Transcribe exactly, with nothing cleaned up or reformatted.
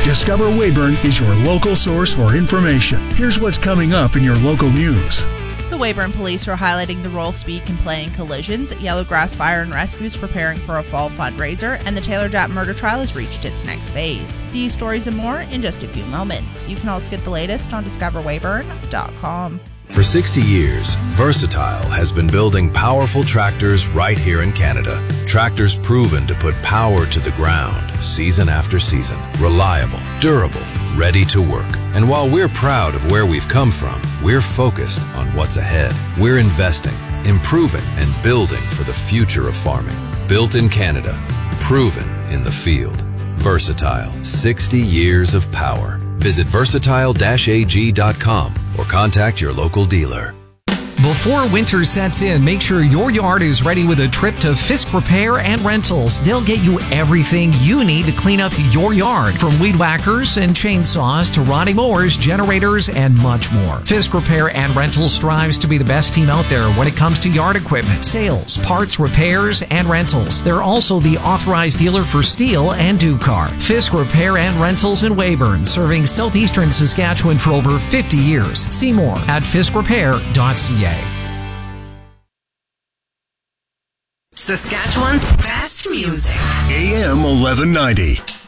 Discover Weyburn is your local source for information. Here's what's coming up in your local news. The Weyburn Police are highlighting the role speed can play in collisions. Yellowgrass Fire and Rescue is preparing for a fall fundraiser, and the Taylor Japp murder trial has reached its next phase. These stories and more in just a few moments. You can also get the latest on discover weyburn dot com. For sixty years, Versatile has been building powerful tractors right here in Canada. Tractors proven to put power to the ground season after season. Reliable, durable, ready to work. And while we're proud of where we've come from, we're focused on what's ahead. We're investing, improving, and building for the future of farming. Built in Canada, proven in the field. Versatile, sixty years of power. Visit versatile dash a g dot com or contact your local dealer. Before winter sets in, make sure your yard is ready with a trip to Fisk Repair and Rentals. They'll get you everything you need to clean up your yard, from weed whackers and chainsaws to riding mowers, generators, and much more. Fisk Repair and Rentals strives to be the best team out there when it comes to yard equipment, sales, parts, repairs, and rentals. They're also the authorized dealer for Steel and Ducar. Fisk Repair and Rentals in Weyburn, serving southeastern Saskatchewan for over fifty years. See more at fisk repair dot c a. Saskatchewan's best music. A M eleven ninety.